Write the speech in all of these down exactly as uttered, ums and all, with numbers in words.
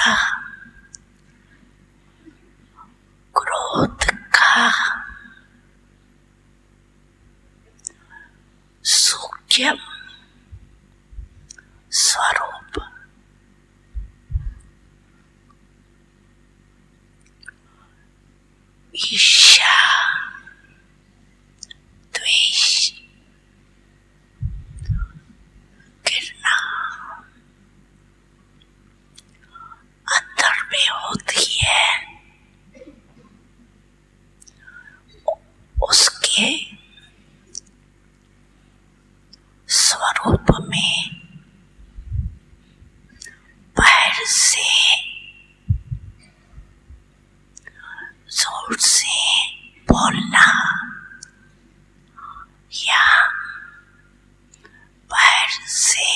का, क्रोध का सूक्ष्म स्वरूप ईर्ष्या, द्वेष, घृणा अंदर में होती है, उसके स्वरूप में बाहर से जोर से बोलना या बाहर से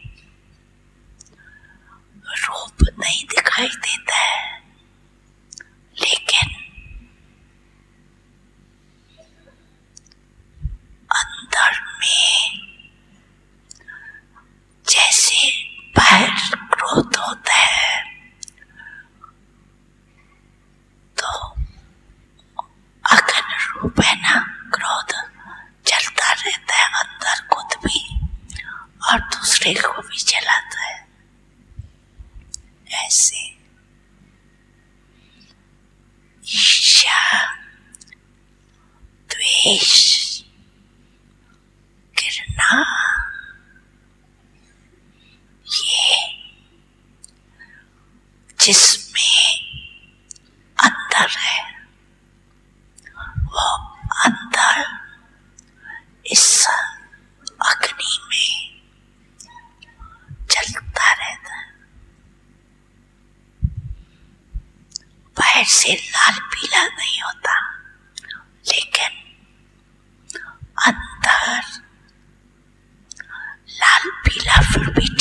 रूप नहीं दिखाई देता है, लेकिन अंदर में जैसे बाहर क्रोध होता है तो अगन रूप है ना, क्रोध चलता रहता है अंदर खुद भी और दूसरे को भी चलाता है। ऐसे ईर्ष्या, द्वेष, घृणा ये जिसमें अंदर है, वो अंदर इस अग्नि में चलता रहता है। बाहर से लाल पीला नहीं होता, लेकिन अंदर लाल पीला फिर भी